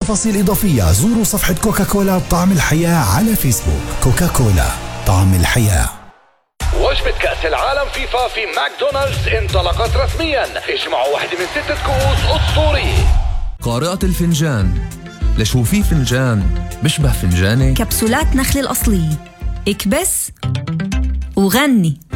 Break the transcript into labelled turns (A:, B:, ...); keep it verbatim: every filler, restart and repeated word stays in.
A: تفاصيل إضافية زوروا صفحة كوكاكولا طعم الحياة على فيسبوك. كوكاكولا طعم الحياة.
B: وجبة كأس العالم فيفا في ماكدونالدز انطلقت رسميا. اجمعوا واحدة من ستة كؤوس أسطوري.
C: قارئة الفنجان، لشو في فنجان بشبه فنجاني؟
D: كبسولات نخل الأصلية، اكبس وغني.